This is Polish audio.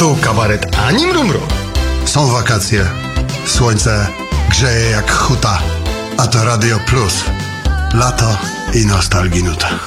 tu kabaret Ani Mrumru. Są wakacje, słońce grzeje jak huta, a to Radio Plus. Lato i nostalgii nuta.